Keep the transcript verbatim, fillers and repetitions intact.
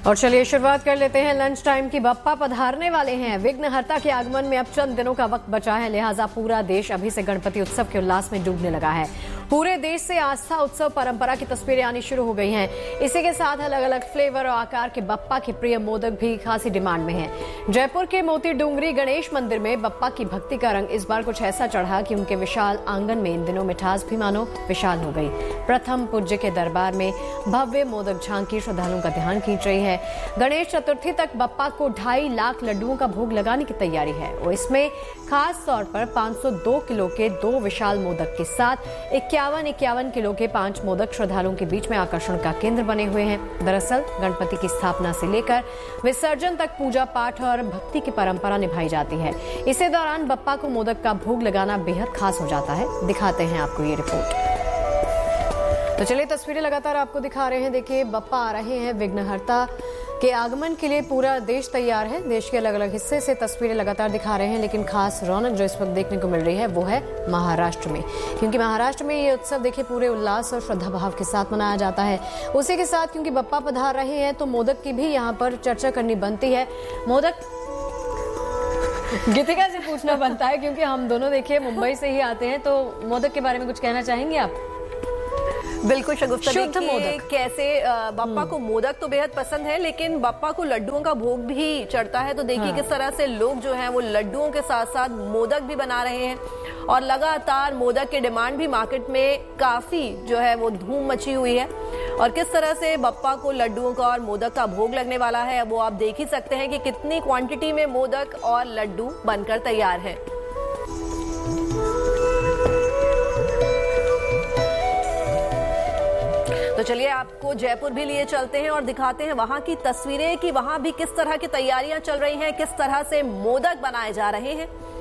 और चलिए शुरुआत कर लेते हैं लंच टाइम की। बप्पा पधारने वाले हैं। विघ्नहर्ता के आगमन में अब चंद दिनों का वक्त बचा है, लिहाजा पूरा देश अभी से गणपति उत्सव के उल्लास में डूबने लगा है। पूरे देश से आस्था, उत्सव, परंपरा की तस्वीरें आनी शुरू हो गई हैं। इसी के साथ अलग अलग फ्लेवर और आकार के बप्पा के प्रिय मोदक भी खासी डिमांड में हैं। जयपुर के मोती डूंगरी गणेश मंदिर में बप्पा की भक्ति का रंग इस बार कुछ ऐसा चढ़ा कि उनके विशाल आंगन में इन दिनों मिठास भी मानो विशाल हो गई। प्रथम पूज्य के दरबार में भव्य मोदक झांकी श्रद्धालुओं का ध्यान खींच रही है। गणेश चतुर्थी तक बप्पा को ढाई लाख लड्डुओं का भोग लगाने की तैयारी है और इसमें खास तौर पर पाँच सौ दो किलो के दो विशाल मोदक के साथ इक्यावन इक्यावन किलो के पांच मोदक श्रद्धालुओं के बीच में आकर्षण का केंद्र बने हुए हैं। दरअसल गणपति की स्थापना से लेकर विसर्जन तक पूजा पाठ और भक्ति की परंपरा निभाई जाती है। इसी दौरान बप्पा को मोदक का भोग लगाना बेहद खास हो जाता है। दिखाते हैं आपको ये रिपोर्ट। तो चलिए तस्वीरें लगातार आपको दिखा रहे हैं। देखिए बप्पा आ रहे हैं। विघ्नहर्ता के आगमन के लिए पूरा देश तैयार है। देश के अलग अलग हिस्से से तस्वीरें लगातार दिखा रहे हैं, लेकिन खास रौनक जो इस वक्त देखने को मिल रही है वो है महाराष्ट्र में, क्योंकि महाराष्ट्र में ये उत्सव देखिए पूरे उल्लास और श्रद्धा भाव के साथ मनाया जाता है। उसी के साथ क्योंकि बप्पा पधार रहे हैं तो मोदक की भी यहाँ पर चर्चा करनी बनती है। मोदक गीतिका से पूछना बनता है क्योंकि हम दोनों देखिए मुंबई से ही आते हैं, तो मोदक के बारे में कुछ कहना चाहेंगे आप? बिल्कुल शगुफ्ता, शुद्ध मोदक कैसे बप्पा को मोदक तो बेहद पसंद है, लेकिन बप्पा को लड्डुओं का भोग भी चढ़ता है। तो देखिए हाँ। किस तरह से लोग जो हैं वो लड्डुओं के साथ साथ मोदक भी बना रहे हैं और लगातार मोदक की डिमांड भी मार्केट में काफी जो है वो धूम मची हुई है। और किस तरह से बप्पा को लड्डुओं का और मोदक का भोग लगने वाला है वो आप देख ही सकते हैं कि कितनी क्वांटिटी में मोदक और लड्डू बनकर तैयार है। तो चलिए आपको जयपुर भी लिए चलते हैं और दिखाते हैं वहां की तस्वीरें कि वहां भी किस तरह की तैयारियां चल रही हैं, किस तरह से मोदक बनाए जा रहे हैं।